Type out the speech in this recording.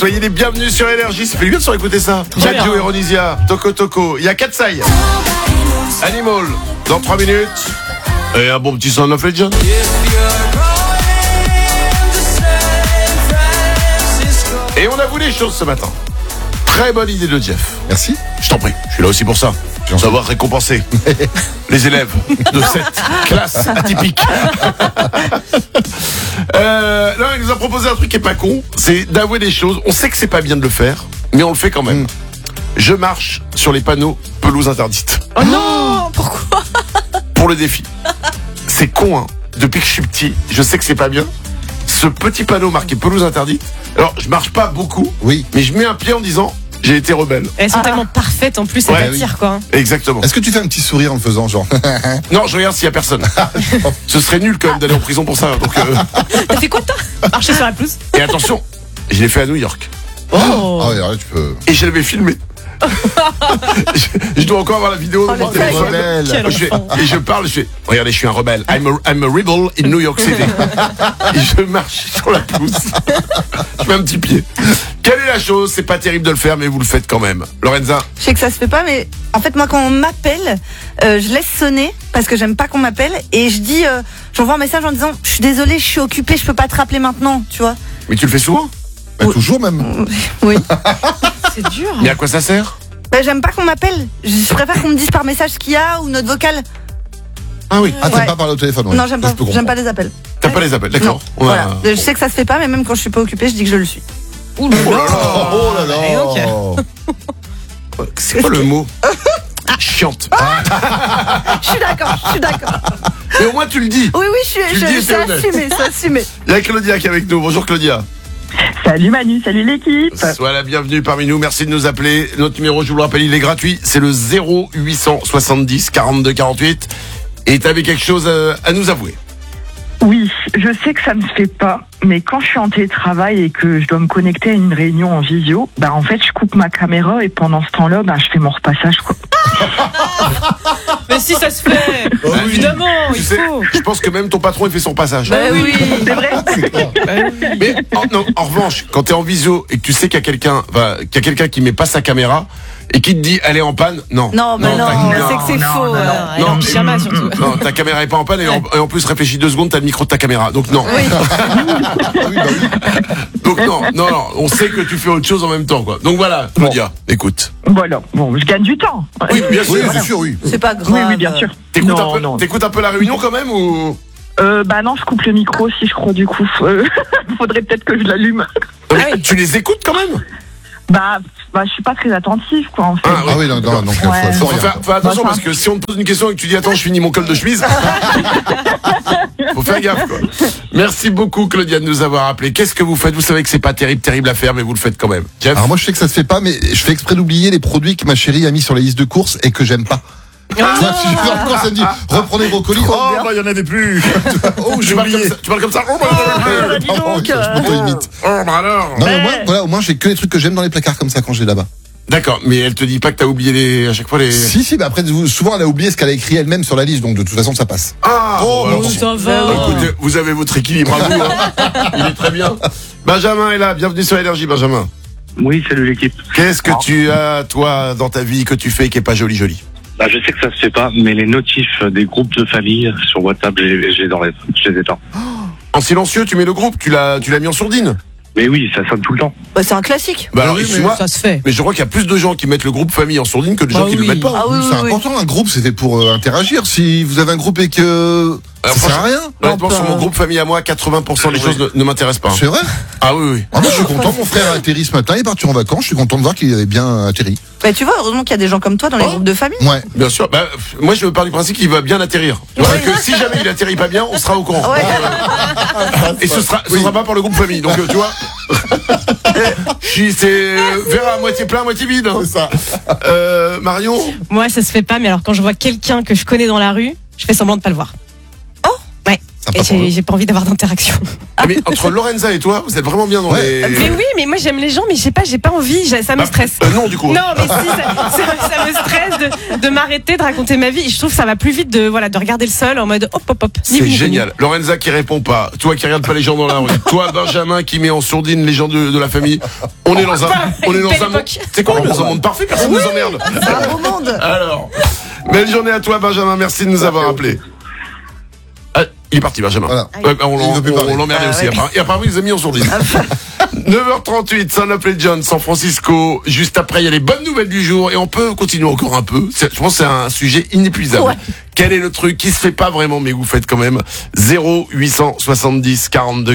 Soyez les bienvenus sur Énergie. Ça fait du bien de se écouter ça. Kadjo et Ronisia, Toko Toko. Il y a Katsai. Animal, dans 3 minutes. Et un bon petit Son of Legend. Et on a voulu les choses ce matin. Très bonne idée de Jeff. Merci. Je t'en prie, je suis là aussi pour ça. Savoir récompenser les élèves de cette classe atypique. Là, il nous a proposé un truc qui est pas con, c'est d'avouer des choses. On sait que c'est pas bien de le faire, mais on le fait quand même. Je marche sur les panneaux pelouse interdite. Oh non, pourquoi? Pour le défi. C'est con, hein. Depuis que je suis petit, je sais que c'est pas bien. Ce petit panneau marqué pelouse interdite. Alors, je marche pas beaucoup, Oui. mais je mets un pied en disant j'ai été rebelle. Elles sont tellement parfaites en plus, ça Ouais, t'attire quoi. Exactement. Est-ce que tu fais un petit sourire en le faisant, genre? Non, je regarde s'il y a personne. Ce serait nul quand même d'aller en prison pour ça. Donc, T'as fait quoi toi? Marcher sur la pelouse? Et attention, je l'ai fait à New York. Oh. Ah ouais, là, tu peux. Et je l'avais filmé. je dois encore avoir la vidéo de mon t'es téléphone. rebelle. Quel enfant. Et je parle, je fais regardez, je suis un rebelle. I'm a rebel in New York City. Et je marche sur la pelouse. Je mets un petit pied. Quelle est la chose? C'est pas terrible de le faire, mais vous le faites quand même. Lorenza? Je sais que ça se fait pas, mais en fait, moi, quand on m'appelle, je laisse sonner parce que j'aime pas qu'on m'appelle et je dis, j'envoie un message en disant, je suis désolée, je suis occupée, je peux pas te rappeler maintenant, tu vois. Mais tu le fais souvent? Bah, toujours même. Oui. C'est dur. Mais à quoi ça sert? J'aime pas qu'on m'appelle. Je préfère qu'on me dise par message ce qu'il y a ou notre vocal. Ah oui. Ah, t'aimes Ouais. pas parler au téléphone, ouais. Non, j'aime Ça, pas. je peux J'aime pas comprendre. les appels. T'as pas les appels, d'accord. Non. On va- Voilà. Je sais que ça se fait pas, mais même quand je suis pas occupée, je dis que je le suis. Ouh là là. Oh là Et donc, là. C'est quoi le mot? Chiante. Je suis d'accord. Mais au moins tu le dis. Oui, Tu le dis, c'est t'es honnête. assumé. Il y a Claudia qui est avec nous. Bonjour Claudia. Salut Manu, salut l'équipe. Sois la bienvenue parmi nous. Merci de nous appeler. Notre numéro, je vous le rappelle, il est gratuit. C'est le 0870 42 48. Et t'avais quelque chose à nous avouer. Oui, je sais que ça ne se fait pas, mais quand je suis en télétravail et que je dois me connecter à une réunion en visio, bah en fait je coupe ma caméra et pendant ce temps-là, bah je fais mon repassage quoi. Mais si ça se fait, oui. évidemment, Tu il sais, faut. je pense que même ton patron il fait son passage. Bah oui. C'est vrai. Mais non, en revanche, quand t'es en visio et que tu sais qu'il y a quelqu'un qui met pas sa caméra et qui te dit elle est en panne, non. Non, mais non, t'as- c'est que c'est non, faux. non, alors. Elle est en pyjama surtout. Non, ta caméra est pas en panne et en plus réfléchis 2 secondes, t'as le micro de ta caméra. Donc non. Oui. Oui, bah oui. Donc non, on sait que tu fais autre chose en même temps quoi. Donc voilà, Claudia, écoute. Voilà, bon, je gagne du temps. Oui, bien sûr. Oui, c'est sûr, oui. C'est pas grave. Oui, bien sûr. T'écoutes un peu la réunion quand même ou Bah non, je coupe le micro si je crois du coup. Faudrait peut-être que je l'allume. Tu les écoutes quand même? Bah, je suis pas très attentive quoi en fait. Ah oui, non, donc Ouais. faut Faut rien. faire attention Bah, parce que si on te pose une question et que tu dis attends je finis mon col de chemise, faut faire gaffe quoi. Merci beaucoup Claudia de nous avoir appelé. Qu'est-ce que vous faites? Vous savez que c'est pas terrible à faire mais vous le faites quand même. Jeff? Alors moi, je sais que ça se fait pas, mais je fais exprès d'oublier les produits que ma chérie a mis sur la liste de courses et que j'aime pas. Tu vois, si je vais en course, elle me dit reprenez vos colis. Oh, bah il y en avait plus. oh, j'ai oublié. Tu parles comme ça. Oh, bah, dis Pardon, donc, je m'auto-imite. oh, bah alors. Non, mais moi, voilà, au moins, j'ai que les trucs que j'aime dans les placards comme ça quand j'ai là-bas. D'accord, mais elle te dit pas que t'as oublié à chaque fois les. Si, bah après, souvent, elle a oublié ce qu'elle a écrit elle-même sur la liste, donc de toute façon, ça passe. Ah. Oh, alors, non, Ça va. écoutez, vous avez votre équilibre à vous. Hein. Il est très bien. Benjamin est là. Bienvenue sur Énergie, Benjamin. Oui, salut l'équipe. Qu'est-ce que tu as toi dans ta vie que tu fais qui est pas joli? Bah, je sais que ça se fait pas, mais les notifs des groupes de famille sur WhatsApp, je les éteins. En silencieux, tu mets le groupe. Tu l'as mis en sourdine. Mais oui, ça sonne tout le temps. Bah, c'est un classique. Bah alors, Oui, mais excuse-moi. Ça se fait. Mais je crois qu'il y a plus de gens qui mettent le groupe famille en sourdine que de gens Ah qui le oui. mettent pas. Ah oui, c'est oui. important, un groupe, c'était pour interagir. Si vous avez un groupe et que ça sert à rien, Honnêtement, Non, sur pas- mon groupe famille à moi, 80% des choses ne m'intéressent pas. c'est vrai. Ah oui, oui. Ah, moi, je suis content, mon frère a atterri ce matin, il est parti en vacances, je suis content de voir qu'il avait bien atterri. Bah, tu vois, heureusement qu'il y a des gens comme toi dans les groupes de famille. Ouais. Bien sûr. Bah, moi, je pars du principe qu'il va bien atterrir. Tu vois, que si jamais il atterrit pas bien, on sera au courant. Ouais. Et ce sera pas par le groupe famille. Donc, tu vois. C'est verre à moitié plein, à moitié vide. Hein. C'est ça. Marion. Moi, ça se fait pas, mais alors quand je vois quelqu'un que je connais dans la rue, je fais semblant de pas le voir. Ça Ah, Et pas pour eux. j'ai pas envie d'avoir d'interaction. Mais entre Lorenza et toi, vous êtes vraiment bien dans Ouais. les... Mais oui, mais moi j'aime les gens, mais je sais pas, j'ai pas envie, ça me stresse. Non, du coup. Non, mais si, ça me stresse de m'arrêter, de raconter ma vie. Je trouve que ça va plus vite de regarder le sol en mode hop, hop, hop. Ni C'est vu ni connu. génial. Lorenza qui répond pas. Toi qui regarde pas les gens dans la rue. Toi, Benjamin qui met en sourdine les gens de la famille. On est dans un Belle monde. époque. C'est quoi, on est dans un monde parfait, personne nous emmerde. C'est un beau monde. Alors, belle journée à toi, Benjamin. Merci de nous avoir appelés. Ah, il est parti, Benjamin. Voilà. Ouais, Il veut plus parler. on l'emmerdait Ah, aussi. ouais. Et apparemment, il nous a mis en sourdine. 9h38, Son of Legend, San Francisco. Juste après, il y a les bonnes nouvelles du jour et on peut continuer encore un peu. Je pense que c'est un sujet inépuisable. Ouais. Quel est le truc qui se fait pas vraiment, mais vous faites quand même 0870 42